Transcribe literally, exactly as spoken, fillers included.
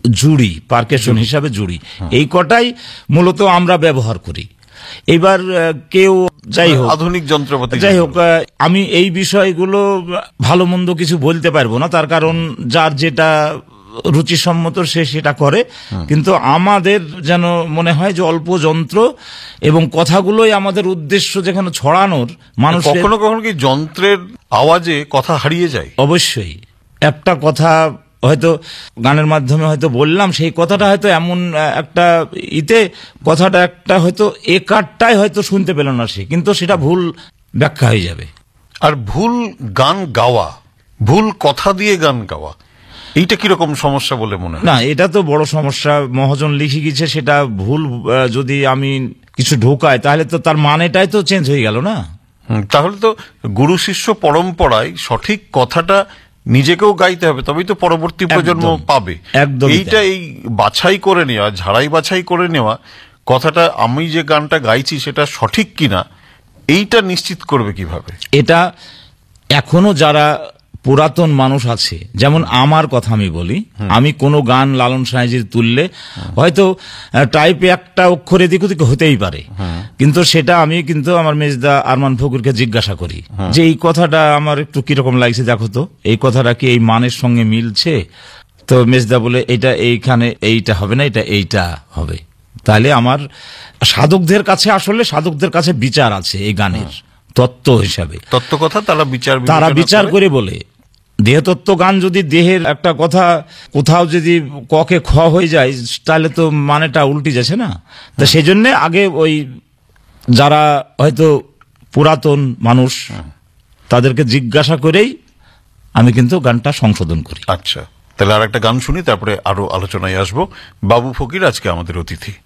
জুড়ি, পারকেশন হিসাবে জুড়ি, এই কটাই মূলত আমরা ব্যবহার করি। এবার কেউ যাই হোক আধুনিক যন্ত্রপাতি যাই হোক, আমি এই বিষয়গুলো ভালো মন্দ কিছু বলতে পারবো না, তার কারণ যার যেটা রুচিসম্মত সে সেটা করে। কিন্তু আমাদের যেন মনে হয় যে অল্প যন্ত্র এবং কথাগুলোই আমাদের উদ্দেশ্য যেখানে ছড়ানোর, মানুষ কখনো কখনো কি যন্ত্রের আওয়াজে কথা হারিয়ে যায়? অবশ্যই। একটা কথা হয়তো গানের মাধ্যমে হয়তো বললাম, সেই কথাটা হয়তো এমন একটা ইতে কথাটা একটা হয়তো একারটাই হয়তো শুনতে পেল না সে, কিন্তু সেটা ভুল ব্যাখ্যা হয়ে যাবে। আর ভুল গান গাওয়া, ভুল কথা দিয়ে গান গাওয়া, এইটা কিরকম সমস্যা বলে মনে হয়? না, এটা তো বড় সমস্যা। মহাজন লিখে গেছে, সেটা ভুল যদি আমি কিছু ঢোকাই তাহলে তো তার মানেটাই তো চেঞ্জ হয়ে গেল না। তাহলে তো গুরু শিষ্য পরম্পরায় সঠিক কথাটা নিজেকেও গাইতে হবে, তবেই তো পরবর্তী প্রজন্ম পাবে। একদম এইটা এই বাছাই করে নেওয়া, ঝাড়াই বাছাই করে নেওয়া, কথাটা আমি যে গানটা গাইছি সেটা সঠিক কিনা এইটা নিশ্চিত করবে কিভাবে? এটা এখনো যারা পুরাতন মানুষ আছে, যেমন আমার কথা আমি বলি, আমি কোনো গান লালন সাঁইজির তুললে হয়তো টাইপে একটা অক্ষর এদিক ওদিক হতেই পারে, কিন্তু সেটা আমি কিন্তু আমার মেজদা আরমান ফকিরকে জিজ্ঞাসা করি যে এই কথাটা আমার একটু কিরকম লাগছে, দেখো তো এই কথাটা কি এই মানের সঙ্গে মিলছে? তো মেজদা বলে এটা এইখানে এইটা হবে না, এটা এইটা হবে। তাহলে আমার সাধকদের কাছে, আসলে সাধকদের কাছে বিচার আছে এই গানের তত্ত্ব হিসাবে, তত্ত্ব কথা তারা বিচার তারা বিচার করে বলে। দেহতত্ত্ব গান যদি দেহের একটা কথা কোথাও যদি ককে খ হয়ে যায় তাহলে তো মানেটা উল্টে যাচ্ছে না। তো সেই জন্য আগে ওই যারা হয়তো পুরাতন মানুষ তাদেরকে জিজ্ঞাসা করেই আমি কিন্তু গানটা সংশোধন করি। আচ্ছা, তাহলে আর একটা গান শুনি, তারপরে আরো আলোচনায় আসবো। বাবু ফকির আজকে আমাদের অতিথি।